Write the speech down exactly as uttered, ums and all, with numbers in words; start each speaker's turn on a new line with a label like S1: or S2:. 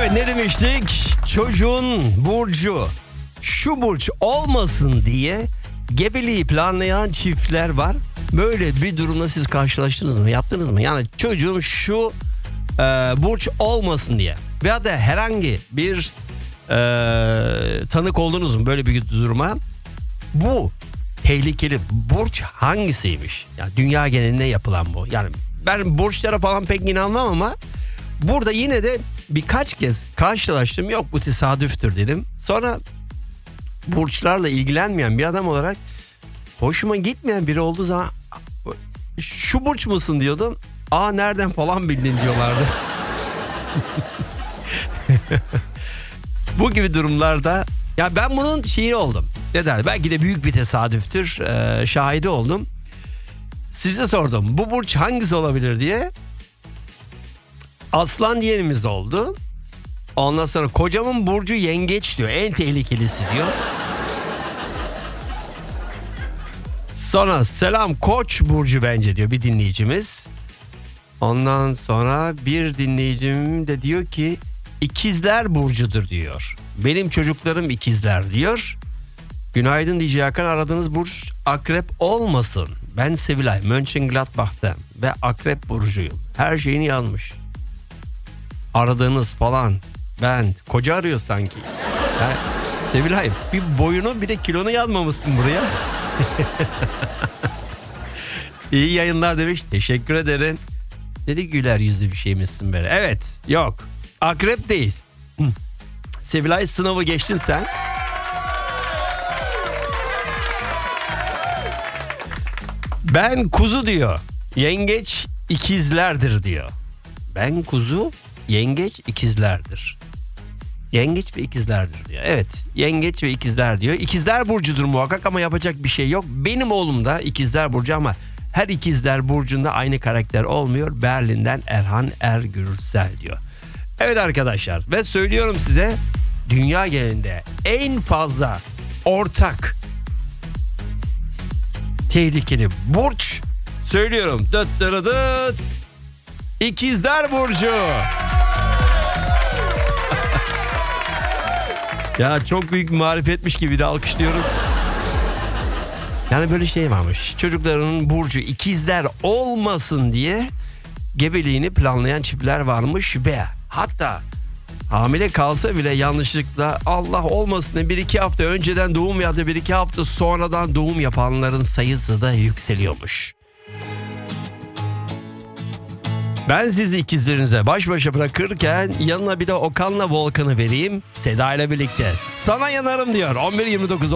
S1: Evet, ne demiştik? Çocuğun burcu şu burç olmasın diye gebeliği planlayan çiftler var. Böyle bir durumla siz karşılaştınız mı? Yaptınız mı? Yani çocuğun şu e, burç olmasın diye. Veya da herhangi bir e, tanık oldunuz mu böyle bir duruma? Bu tehlikeli burç hangisiymiş? Yani dünya genelinde yapılan bu. Yani ben burçlara falan pek inanmam ama burada yine de birkaç kez karşılaştım. Yok, bu tesadüftür dedim. Sonra burçlarla ilgilenmeyen bir adam olarak hoşuma gitmeyen biri olduğu zaman şu burç musun diyordum. Aa, nereden falan bildin diyorlardı. Bu gibi durumlarda ya ben bunun şeyi oldum. Ne der? Belki de büyük bir tesadüftür. Ee, şahidi oldum. Size sordum. Bu burç hangisi olabilir diye. Aslan diyenimiz oldu. Ondan sonra kocamın burcu yengeç diyor. En tehlikelisi diyor. Sonra selam Koç burcu bence diyor bir dinleyicimiz. Ondan sonra bir dinleyicim de diyor ki ikizler burcudur diyor. Benim çocuklarım ikizler diyor. Günaydın D J Hakan, aradığınız burç akrep olmasın. Ben Sevilay, Mönchengladbach'tan ve akrep burcuyum. Her şeyini yazmış. Aradığınız falan. Ben koca arıyor sanki. Yani, Sevilay, bir boyunu bir de kilonu yazmamışsın buraya. İyi yayınlar demiş. Teşekkür ederim. Dedi güler yüzlü bir şeymişsin böyle. Evet, yok. Akrep değil. Sevilay, sınavı geçtin sen. Ben kuzu diyor. Yengeç ikizlerdir diyor. Ben kuzu, yengeç ikizlerdir. Yengeç ve ikizlerdir diyor. Evet, yengeç ve ikizler diyor. İkizler burcudur muhakkak ama yapacak bir şey yok. Benim oğlum da ikizler burcu ama her ikizler burcunda aynı karakter olmuyor. Berlin'den Erhan Ergürsel diyor. Evet arkadaşlar, ve söylüyorum size, dünya genelinde en fazla ortak tehlikeli burç, söylüyorum, dıt dıt dıt, İkizler burcu. Ya çok büyük marifetmiş gibi de alkışlıyoruz. Yani böyle şey varmış. Çocuklarının burcu ikizler olmasın diye gebeliğini planlayan çiftler varmış ve hatta hamile kalsa bile yanlışlıkla Allah olmasın diye bir iki hafta önceden doğum ya da bir iki hafta sonradan doğum yapanların sayısı da yükseliyormuş. Ben sizi ikizlerinize baş başa bırakırken yanına bir de Okan'la Volkan'ı vereyim. Seda ile birlikte sana yanarım diyor. on bir yirmi dokuz